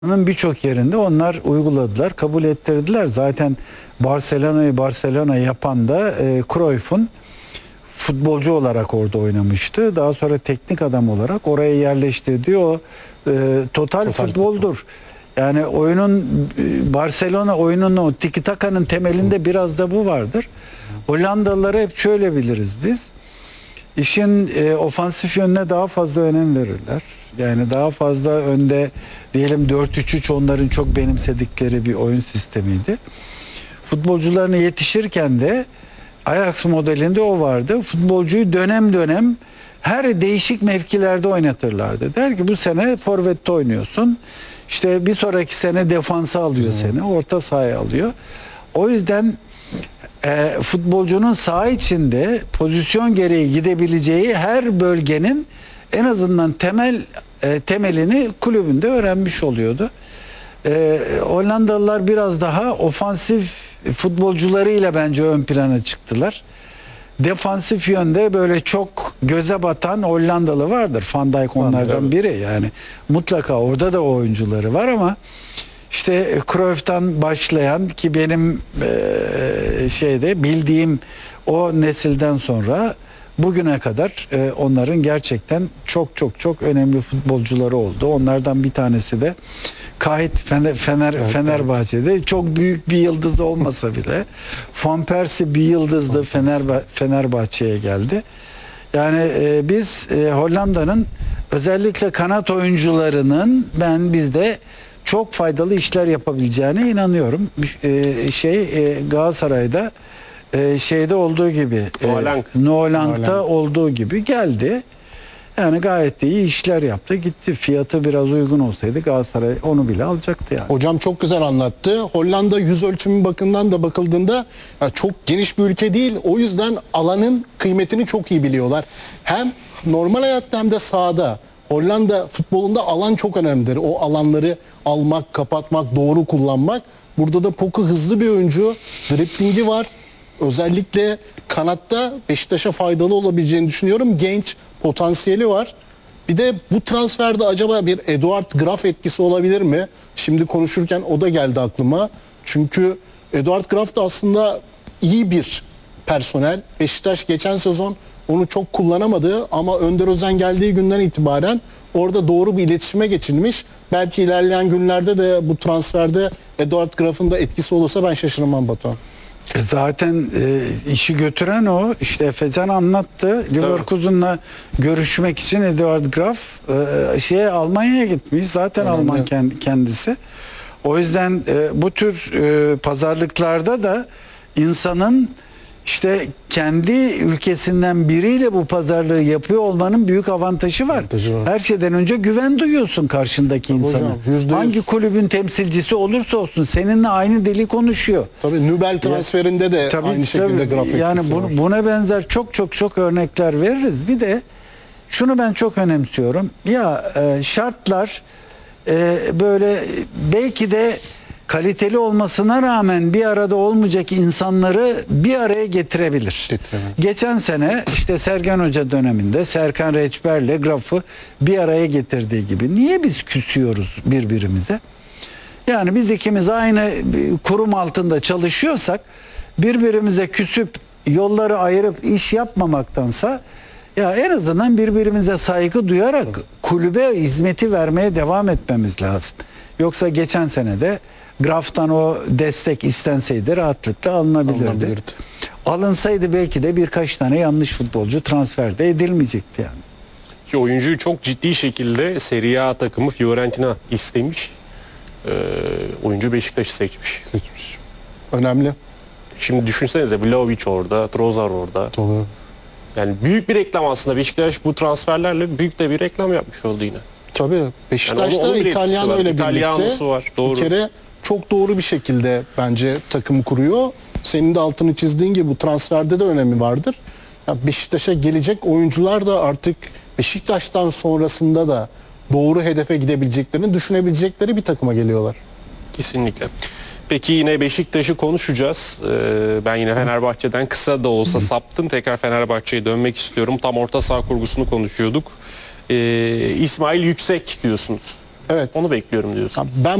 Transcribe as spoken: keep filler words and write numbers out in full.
Birçok yerinde onlar uyguladılar, kabul ettirdiler. Zaten Barcelona'yı Barcelona yapan da e, Cruyff'un futbolcu olarak orada oynamıştı. Daha sonra teknik adam olarak oraya yerleştirdiği o e, total, total futboldur. Futbol. Yani oyunun Barcelona oyunun o tiki taka'nın temelinde biraz da bu vardır. Hollandalıları hep şöyle biliriz biz. İşin e, ofansif yönüne daha fazla önem verirler. Yani daha fazla önde diyelim dört üç üç onların çok benimsedikleri bir oyun sistemiydi. Futbolcularına yetişirken de Ajax modelinde o vardı. Futbolcuyu dönem dönem her değişik mevkilerde oynatırlardı. Der ki bu sene forvette oynuyorsun. İşte bir sonraki sene defansa alıyor seni. Orta sahaya alıyor. O yüzden e, futbolcunun saha içinde pozisyon gereği gidebileceği her bölgenin en azından temel e, temelini kulübünde öğrenmiş oluyordu. E, Hollandalılar biraz daha ofansif futbolcularıyla bence ön plana çıktılar. Defansif yönde böyle çok göze batan Hollandalı vardır. Van Dijk onlardan biri yani. Mutlaka orada da o oyuncuları var ama işte Cruyff'tan başlayan ki benim e, şeyde bildiğim o nesilden sonra bugüne kadar e, onların gerçekten çok çok çok önemli futbolcuları oldu. Onlardan bir tanesi de Kayıt Fener, Fener evet, Fenerbahçe'de evet. Çok büyük bir yıldız olmasa bile Van Persie bir yıldızdı. Fenerba Fenerbahçe'ye geldi. Yani e, biz e, Hollanda'nın özellikle kanat oyuncularının ben bizde çok faydalı işler yapabileceğine inanıyorum. E, şey e, Galatasaray'da e, şeyde olduğu gibi e, Noelang'da olduğu gibi geldi. Yani gayet de iyi işler yaptı. Gitti. Fiyatı biraz uygun olsaydı Galatasaray onu bile alacaktı yani. Hocam çok güzel anlattı. Hollanda yüz ölçümü bakımından da bakıldığında çok geniş bir ülke değil. O yüzden alanın kıymetini çok iyi biliyorlar. Hem normal hayatta hem de sahada. Hollanda futbolunda alan çok önemlidir. O alanları almak, kapatmak, doğru kullanmak. Burada da Poku hızlı bir oyuncu. Driblingi var. Özellikle kanatta Beşiktaş'a faydalı olabileceğini düşünüyorum. Genç, potansiyeli var. Bir de bu transferde acaba bir Eduard Graf etkisi olabilir mi? Şimdi konuşurken o da geldi aklıma. Çünkü Eduard Graf da aslında iyi bir personel. Beşiktaş geçen sezon onu çok kullanamadı ama Önder Özen geldiği günden itibaren orada doğru bir iletişime geçilmiş. Belki ilerleyen günlerde de bu transferde Eduard Graf'ın da etkisi olursa ben şaşırmam Batuhan. Zaten e, işi götüren o. İşte Efecan anlattı. Leverkusen'la görüşmek için Eduard Graf e, şeye Almanya'ya gitmiş. Zaten önemli. Alman kendisi. O yüzden e, bu tür e, pazarlıklarda da insanın işte kendi ülkesinden biriyle bu pazarlığı yapıyor olmanın büyük avantajı var. Avantajı var. Her şeyden önce güven duyuyorsun karşındaki tabii insana. Hocam, hangi kulübün temsilcisi olursa olsun seninle aynı dili konuşuyor. Tabii Nübel transferinde ya, de tabii, aynı şekilde grafik. Yani bu, buna benzer çok çok çok örnekler veririz. Bir de şunu ben çok önemsiyorum. Ya e, şartlar e, böyle belki de kaliteli olmasına rağmen bir arada olmayacak insanları bir araya getirebilir. Getiremem. Geçen sene işte Sergen Hoca döneminde Serkan Reçber'le Graf'ı bir araya getirdiği gibi. Niye biz küsüyoruz birbirimize? Yani biz ikimiz aynı kurum altında çalışıyorsak birbirimize küsüp yolları ayırıp iş yapmamaktansa ya en azından birbirimize saygı duyarak kulübe hizmeti vermeye devam etmemiz lazım. Yoksa geçen sene de Graf'tan o destek istenseydi rahatlıkla alınabilirdi. Alınabilirdi. Alınsaydı belki de birkaç tane yanlış futbolcu transferde edilmeyecekti yani. Ki oyuncuyu çok ciddi şekilde Serie A takımı Fiorentina istemiş. Ee, oyuncu Beşiktaş'ı seçmiş. Seçmiş. Önemli. Şimdi düşünsenize Vlahovic orada, Trossard orada. Doğru. Yani büyük bir reklam aslında. Beşiktaş bu transferlerle büyük de bir reklam yapmış oldu yine. Tabii. Beşiktaş'ta yani İtalyan öyle birlikte var. Doğru. Bir kere çok doğru bir şekilde bence takımı kuruyor. Senin de altını çizdiğin gibi bu transferde de önemi vardır. Ya Beşiktaş'a gelecek oyuncular da artık Beşiktaş'tan sonrasında da doğru hedefe gidebileceklerini düşünebilecekleri bir takıma geliyorlar. Kesinlikle. Peki yine Beşiktaş'ı konuşacağız. Ee, ben yine Fenerbahçe'den kısa da olsa saptım. Tekrar Fenerbahçe'ye dönmek istiyorum. Tam orta saha kurgusunu konuşuyorduk. Ee, İsmail Yüksek diyorsunuz. Evet. Onu bekliyorum diyorsun. Ben